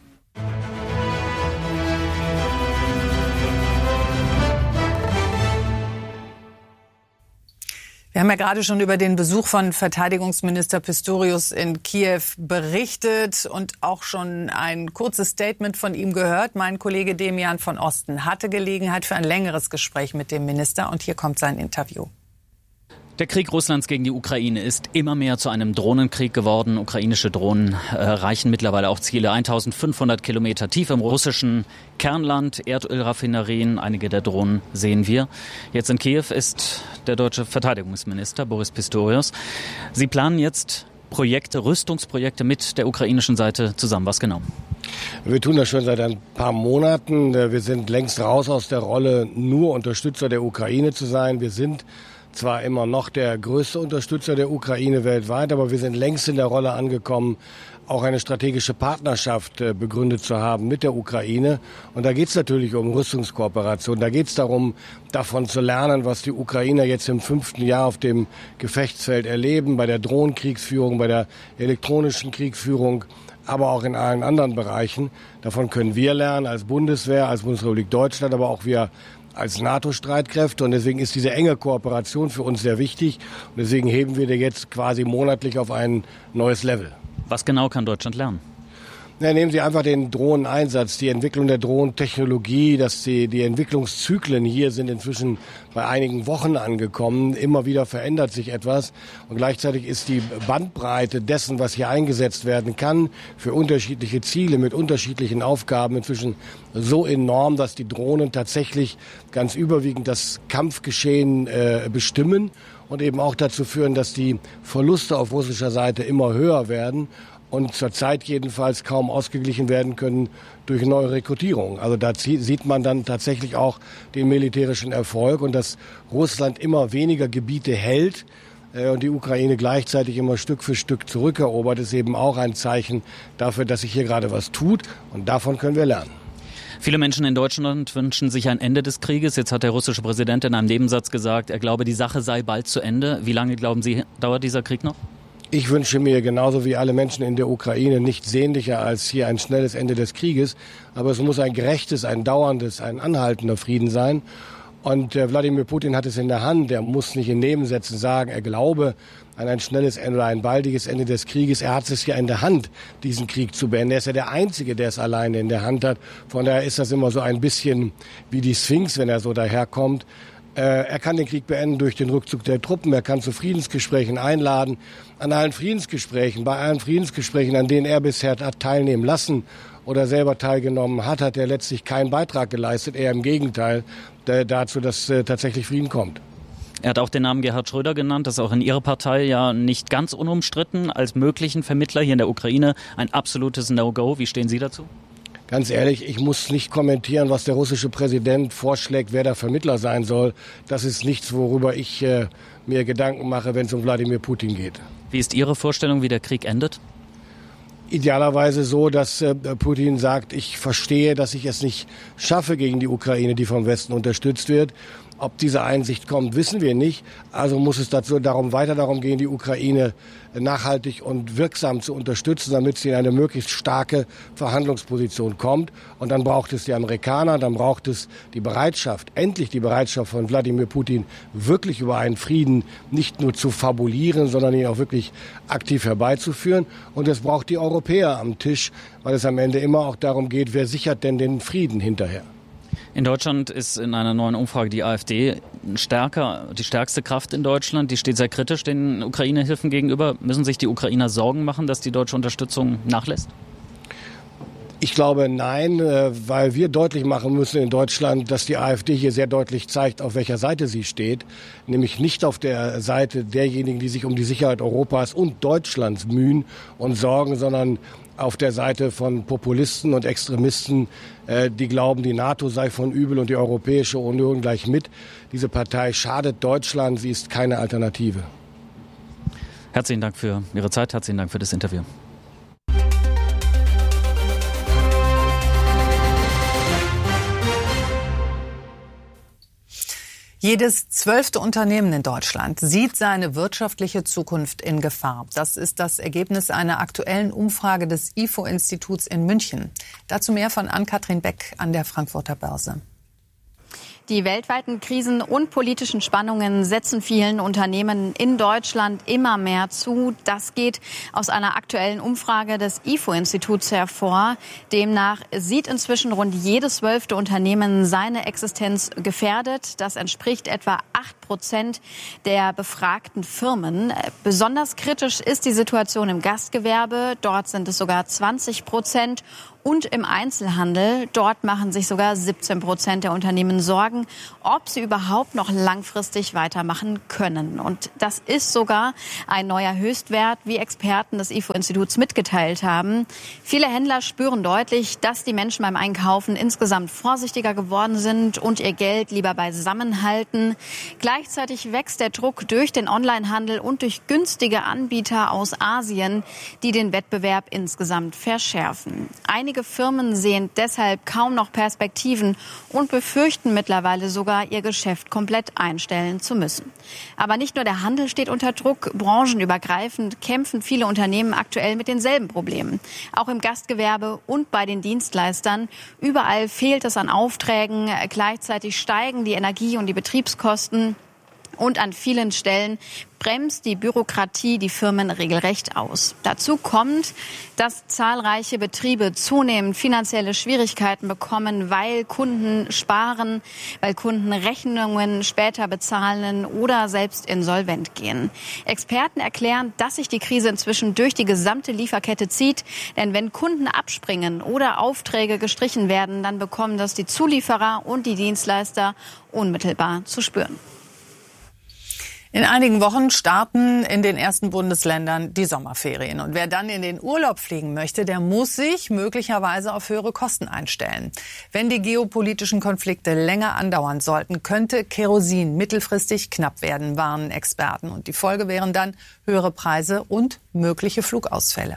Wir haben ja gerade schon über den Besuch von Verteidigungsminister Pistorius in Kiew berichtet und auch schon ein kurzes Statement von ihm gehört. Mein Kollege Demian von Osten hatte Gelegenheit für ein längeres Gespräch mit dem Minister und hier kommt sein Interview. Der Krieg Russlands gegen die Ukraine ist immer mehr zu einem Drohnenkrieg geworden. Ukrainische Drohnen erreichen mittlerweile auch Ziele 1500 Kilometer tief im russischen Kernland, Erdölraffinerien. Einige der Drohnen sehen wir. Jetzt in Kiew ist der deutsche Verteidigungsminister Boris Pistorius. Sie planen jetzt Rüstungsprojekte mit der ukrainischen Seite zusammen. Was genau? Wir tun das schon seit ein paar Monaten. Wir sind längst raus aus der Rolle, nur Unterstützer der Ukraine zu sein. Wir sind zwar immer noch der größte Unterstützer der Ukraine weltweit, aber wir sind längst in der Rolle angekommen, auch eine strategische Partnerschaft begründet zu haben mit der Ukraine. Und da geht es natürlich um Rüstungskooperation. Da geht es darum, davon zu lernen, was die Ukrainer jetzt im 5. Jahr auf dem Gefechtsfeld erleben, bei der Drohnenkriegsführung, bei der elektronischen Kriegsführung, aber auch in allen anderen Bereichen. Davon können wir lernen als Bundeswehr, als Bundesrepublik Deutschland, aber auch wir als NATO-Streitkräfte. Und deswegen ist diese enge Kooperation für uns sehr wichtig. Und deswegen heben wir die jetzt quasi monatlich auf ein neues Level. Was genau kann Deutschland lernen? Ja, nehmen Sie einfach den Drohneneinsatz, die Entwicklung der Drohnentechnologie, dass die Entwicklungszyklen hier sind inzwischen bei einigen Wochen angekommen. Immer wieder verändert sich etwas und gleichzeitig ist die Bandbreite dessen, was hier eingesetzt werden kann, für unterschiedliche Ziele mit unterschiedlichen Aufgaben inzwischen so enorm, dass die Drohnen tatsächlich ganz überwiegend das Kampfgeschehen bestimmen und eben auch dazu führen, dass die Verluste auf russischer Seite immer höher werden und zurzeit jedenfalls kaum ausgeglichen werden können durch neue Rekrutierung. Also da sieht man dann tatsächlich auch den militärischen Erfolg und dass Russland immer weniger Gebiete hält und die Ukraine gleichzeitig immer Stück für Stück zurückerobert, ist eben auch ein Zeichen dafür, dass sich hier gerade was tut und davon können wir lernen. Viele Menschen in Deutschland wünschen sich ein Ende des Krieges. Jetzt hat der russische Präsident in einem Nebensatz gesagt, er glaube, die Sache sei bald zu Ende. Wie lange, glauben Sie, dauert dieser Krieg noch? Ich wünsche mir genauso wie alle Menschen in der Ukraine nichts sehnlicher als hier ein schnelles Ende des Krieges. Aber es muss ein gerechtes, ein dauerndes, ein anhaltender Frieden sein. Und Wladimir Putin hat es in der Hand. Er muss nicht in Nebensätzen sagen, er glaube an ein schnelles Ende oder ein baldiges Ende des Krieges. Er hat es hier in der Hand, diesen Krieg zu beenden. Er ist ja der Einzige, der es alleine in der Hand hat. Von daher ist das immer so ein bisschen wie die Sphinx, wenn er so daherkommt. Er kann den Krieg beenden durch den Rückzug der Truppen. Er kann zu Friedensgesprächen einladen. An allen Friedensgesprächen, bei allen Friedensgesprächen, an denen er bisher hat teilnehmen lassen oder selber teilgenommen hat, hat er letztlich keinen Beitrag geleistet. Eher im Gegenteil dazu, dass tatsächlich Frieden kommt. Er hat auch den Namen Gerhard Schröder genannt. Das ist auch in Ihrer Partei ja nicht ganz unumstritten als möglichen Vermittler hier in der Ukraine. Ein absolutes No-Go. Wie stehen Sie dazu? Ganz ehrlich, ich muss nicht kommentieren, was der russische Präsident vorschlägt, wer der Vermittler sein soll. Das ist nichts, worüber ich mir Gedanken mache, wenn es um Wladimir Putin geht. Wie ist Ihre Vorstellung, wie der Krieg endet? Idealerweise so, dass Putin sagt, ich verstehe, dass ich es nicht schaffe gegen die Ukraine, die vom Westen unterstützt wird. Ob diese Einsicht kommt, wissen wir nicht. Also muss es weiter darum gehen, die Ukraine nachhaltig und wirksam zu unterstützen, damit sie in eine möglichst starke Verhandlungsposition kommt. Und dann braucht es die Amerikaner, dann braucht es die Bereitschaft, endlich die Bereitschaft von Wladimir Putin, wirklich über einen Frieden nicht nur zu fabulieren, sondern ihn auch wirklich aktiv herbeizuführen. Und es braucht die Europäer am Tisch, weil es am Ende immer auch darum geht, wer sichert denn den Frieden hinterher. In Deutschland ist in einer neuen Umfrage die AfD die stärkste Kraft in Deutschland. Die steht sehr kritisch den Ukraine-Hilfen gegenüber. Müssen sich die Ukrainer Sorgen machen, dass die deutsche Unterstützung nachlässt? Ich glaube nein, weil wir deutlich machen müssen in Deutschland, dass die AfD hier sehr deutlich zeigt, auf welcher Seite sie steht. Nämlich nicht auf der Seite derjenigen, die sich um die Sicherheit Europas und Deutschlands mühen und sorgen, sondern auf der Seite von Populisten und Extremisten, die glauben, die NATO sei von übel und die Europäische Union gleich mit. Diese Partei schadet Deutschland, sie ist keine Alternative. Herzlichen Dank für Ihre Zeit, herzlichen Dank für das Interview. Jedes 12. Unternehmen in Deutschland sieht seine wirtschaftliche Zukunft in Gefahr. Das ist das Ergebnis einer aktuellen Umfrage des IFO-Instituts in München. Dazu mehr von Ann-Kathrin Beck an der Frankfurter Börse. Die weltweiten Krisen und politischen Spannungen setzen vielen Unternehmen in Deutschland immer mehr zu. Das geht aus einer aktuellen Umfrage des IFO-Instituts hervor. Demnach sieht inzwischen rund jedes 12. Unternehmen seine Existenz gefährdet. Das entspricht etwa 8% der befragten Firmen. Besonders kritisch ist die Situation im Gastgewerbe. Dort sind es sogar 20%. Und im Einzelhandel, dort machen sich sogar 17% der Unternehmen Sorgen, ob sie überhaupt noch langfristig weitermachen können. Und das ist sogar ein neuer Höchstwert, wie Experten des IFO-Instituts mitgeteilt haben. Viele Händler spüren deutlich, dass die Menschen beim Einkaufen insgesamt vorsichtiger geworden sind und ihr Geld lieber beisammen halten. Gleichzeitig wächst der Druck durch den Onlinehandel und durch günstige Anbieter aus Asien, die den Wettbewerb insgesamt verschärfen. Einige Firmen sehen deshalb kaum noch Perspektiven und befürchten mittlerweile sogar, ihr Geschäft komplett einstellen zu müssen. Aber nicht nur der Handel steht unter Druck. Branchenübergreifend kämpfen viele Unternehmen aktuell mit denselben Problemen. Auch im Gastgewerbe und bei den Dienstleistern. Überall fehlt es an Aufträgen. Gleichzeitig steigen die Energie- und die Betriebskosten. Und an vielen Stellen bremst die Bürokratie die Firmen regelrecht aus. Dazu kommt, dass zahlreiche Betriebe zunehmend finanzielle Schwierigkeiten bekommen, weil Kunden sparen, weil Kunden Rechnungen später bezahlen oder selbst insolvent gehen. Experten erklären, dass sich die Krise inzwischen durch die gesamte Lieferkette zieht. Denn wenn Kunden abspringen oder Aufträge gestrichen werden, dann bekommen das die Zulieferer und die Dienstleister unmittelbar zu spüren. In einigen Wochen starten in den ersten Bundesländern die Sommerferien. Und wer dann in den Urlaub fliegen möchte, der muss sich möglicherweise auf höhere Kosten einstellen. Wenn die geopolitischen Konflikte länger andauern sollten, könnte Kerosin mittelfristig knapp werden, warnen Experten. Und die Folge wären dann höhere Preise und mögliche Flugausfälle.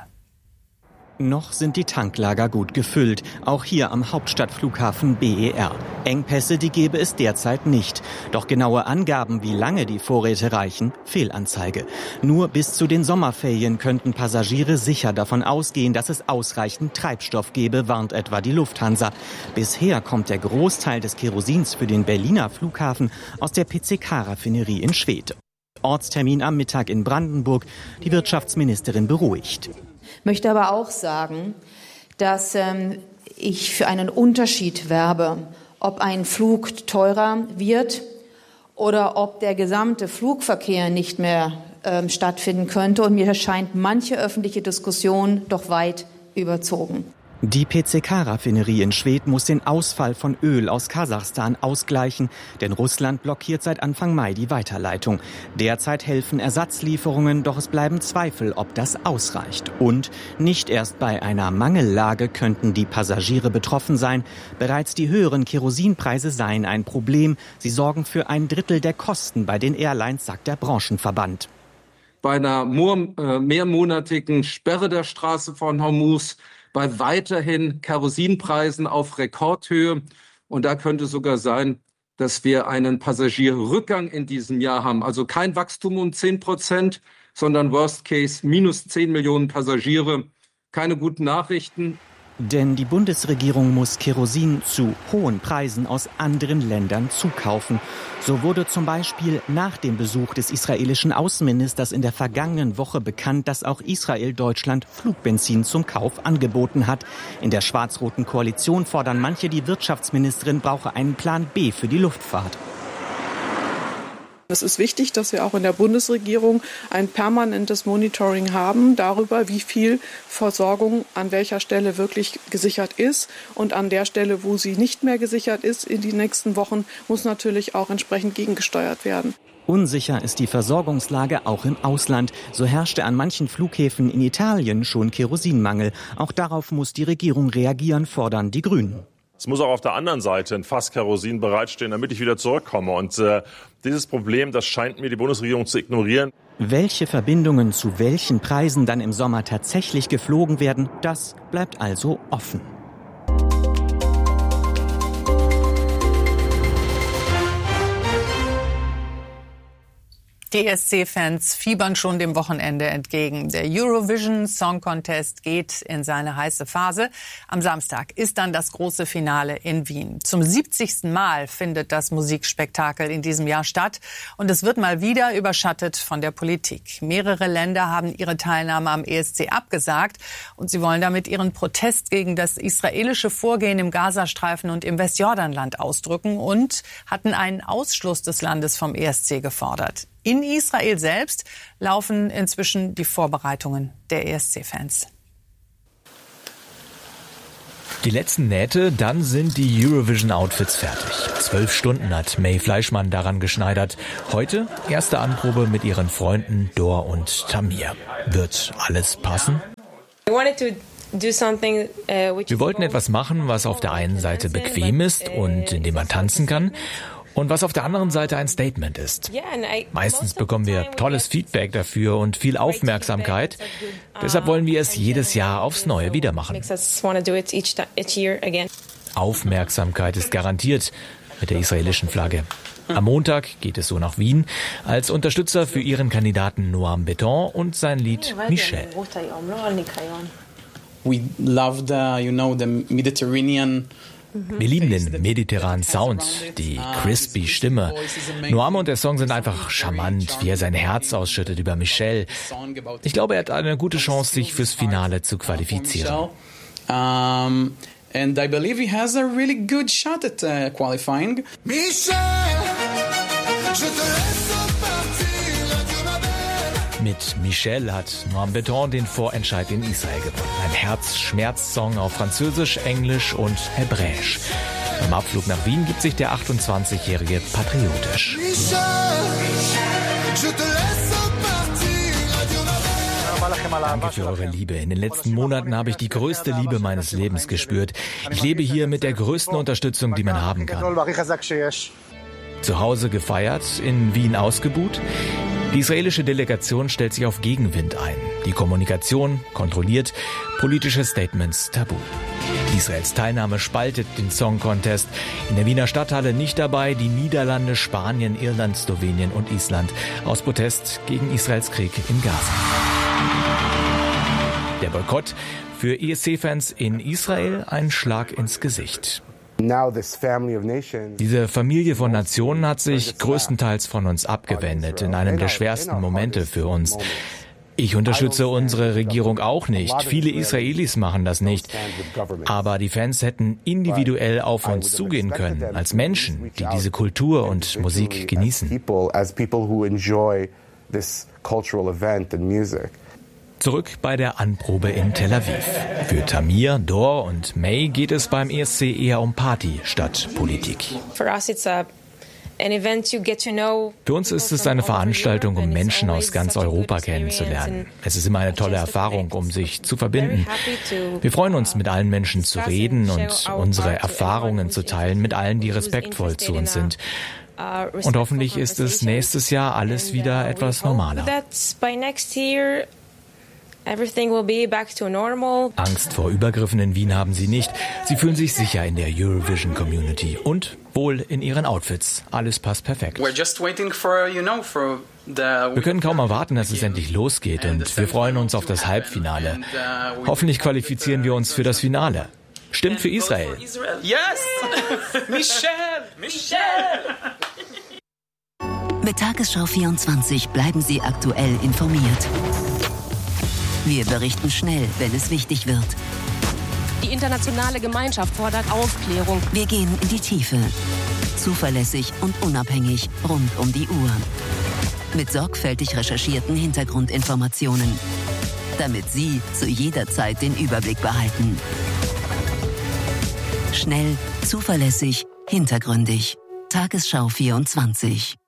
Noch sind die Tanklager gut gefüllt, auch hier am Hauptstadtflughafen BER. Engpässe, die gäbe es derzeit nicht. Doch genaue Angaben, wie lange die Vorräte reichen, Fehlanzeige. Nur bis zu den Sommerferien könnten Passagiere sicher davon ausgehen, dass es ausreichend Treibstoff gebe, warnt etwa die Lufthansa. Bisher kommt der Großteil des Kerosins für den Berliner Flughafen aus der PCK-Raffinerie in Schwedt. Ortstermin am Mittag in Brandenburg, die Wirtschaftsministerin beruhigt. Möchte aber auch sagen, dass ich für einen Unterschied werbe, ob ein Flug teurer wird oder ob der gesamte Flugverkehr nicht mehr stattfinden könnte. Und mir scheint manche öffentliche Diskussion doch weit überzogen. Die PCK-Raffinerie in Schwedt muss den Ausfall von Öl aus Kasachstan ausgleichen, denn Russland blockiert seit Anfang Mai die Weiterleitung. Derzeit helfen Ersatzlieferungen, doch es bleiben Zweifel, ob das ausreicht. Und nicht erst bei einer Mangellage könnten die Passagiere betroffen sein. Bereits die höheren Kerosinpreise seien ein Problem. Sie sorgen für 1/3 der Kosten bei den Airlines, sagt der Branchenverband. Bei einer mehrmonatigen Sperre der Straße von Hormuz, bei weiterhin Kerosinpreisen auf Rekordhöhe. Und da könnte sogar sein, dass wir einen Passagierrückgang in diesem Jahr haben. Also kein Wachstum um 10%, sondern Worst Case minus 10 Millionen Passagiere. Keine guten Nachrichten. Denn die Bundesregierung muss Kerosin zu hohen Preisen aus anderen Ländern zukaufen. So wurde zum Beispiel nach dem Besuch des israelischen Außenministers in der vergangenen Woche bekannt, dass auch Israel Deutschland Flugbenzin zum Kauf angeboten hat. In der schwarz-roten Koalition fordern manche, die Wirtschaftsministerin brauche einen Plan B für die Luftfahrt. Es ist wichtig, dass wir auch in der Bundesregierung ein permanentes Monitoring haben darüber, wie viel Versorgung an welcher Stelle wirklich gesichert ist. Und an der Stelle, wo sie nicht mehr gesichert ist, in die nächsten Wochen, muss natürlich auch entsprechend gegengesteuert werden. Unsicher ist die Versorgungslage auch im Ausland. So herrschte an manchen Flughäfen in Italien schon Kerosinmangel. Auch darauf muss die Regierung reagieren, fordern die Grünen. Es muss auch auf der anderen Seite ein Fass Kerosin bereitstehen, damit ich wieder zurückkomme. Und dieses Problem, das scheint mir die Bundesregierung zu ignorieren. Welche Verbindungen zu welchen Preisen dann im Sommer tatsächlich geflogen werden, das bleibt also offen. Die ESC-Fans fiebern schon dem Wochenende entgegen. Der Eurovision Song Contest geht in seine heiße Phase. Am Samstag ist dann das große Finale in Wien. Zum 70. Mal findet das Musikspektakel in diesem Jahr statt. Und es wird mal wieder überschattet von der Politik. Mehrere Länder haben ihre Teilnahme am ESC abgesagt. Und sie wollen damit ihren Protest gegen das israelische Vorgehen im Gazastreifen und im Westjordanland ausdrücken und hatten einen Ausschluss des Landes vom ESC gefordert. In Israel selbst laufen inzwischen die Vorbereitungen der ESC-Fans. Die letzten Nähte, dann sind die Eurovision-Outfits fertig. 12 Stunden hat May Fleischmann daran geschneidert. Heute erste Anprobe mit ihren Freunden Dor und Tamir. Wird alles passen? Wir wollten etwas machen, was auf der einen Seite bequem ist und in dem man tanzen kann. Und was auf der anderen Seite ein Statement ist. Meistens bekommen wir tolles Feedback dafür und viel Aufmerksamkeit. Deshalb wollen wir es jedes Jahr aufs Neue wieder machen. Aufmerksamkeit ist garantiert mit der israelischen Flagge. Am Montag geht es so nach Wien als Unterstützer für ihren Kandidaten Noam Beton und sein Lied Michel. We love the Mediterranean. Wir lieben den mediterranen Sound, die crispy Stimme. Noam und der Song sind einfach charmant, wie er sein Herz ausschüttet über Michel. Ich glaube, er hat eine gute Chance, sich fürs Finale zu qualifizieren. And I believe he has a really good shot at qualifying. Mit Michel hat Noam Beton den Vorentscheid in Israel gewonnen. Ein Herz-Schmerz-Song auf Französisch, Englisch und Hebräisch. Beim Abflug nach Wien gibt sich der 28-Jährige patriotisch. Danke für eure Liebe. In den letzten Monaten habe ich die größte Liebe meines Lebens gespürt. Ich lebe hier mit der größten Unterstützung, die man haben kann. Zu Hause gefeiert, in Wien ausgebuht. Die israelische Delegation stellt sich auf Gegenwind ein. Die Kommunikation kontrolliert, politische Statements tabu. Israels Teilnahme spaltet den Song Contest. In der Wiener Stadthalle nicht dabei die Niederlande, Spanien, Irland, Slowenien und Island aus Protest gegen Israels Krieg in Gaza. Der Boykott für ESC-Fans in Israel ein Schlag ins Gesicht. Diese Familie von Nationen hat sich größtenteils von uns abgewendet in einem der schwersten Momente für uns. Ich unterstütze unsere Regierung auch nicht. Viele Israelis machen das nicht. Aber die Fans hätten individuell auf uns zugehen können, als Menschen, die diese Kultur und Musik genießen. Zurück bei der Anprobe in Tel Aviv. Für Tamir, Dor und May geht es beim ESC eher um Party statt Politik. Für uns ist es eine Veranstaltung, um Menschen aus ganz Europa kennenzulernen. Es ist immer eine tolle Erfahrung, um sich zu verbinden. Wir freuen uns, mit allen Menschen zu reden und unsere Erfahrungen zu teilen mit allen, die respektvoll zu uns sind. Und hoffentlich ist es nächstes Jahr alles wieder etwas normaler. Angst vor Übergriffen in Wien haben sie nicht. Sie fühlen sich sicher in der Eurovision-Community und wohl in ihren Outfits. Alles passt perfekt. Wir können kaum erwarten, dass es endlich losgeht und wir freuen uns auf das Halbfinale. Hoffentlich qualifizieren wir uns für das Finale. Stimmt für Israel. Yes! Michel! Mit Tagesschau 24 bleiben Sie aktuell informiert. Wir berichten schnell, wenn es wichtig wird. Die internationale Gemeinschaft fordert Aufklärung. Wir gehen in die Tiefe. Zuverlässig und unabhängig rund um die Uhr. Mit sorgfältig recherchierten Hintergrundinformationen. Damit Sie zu jeder Zeit den Überblick behalten. Schnell, zuverlässig, hintergründig. Tagesschau 24.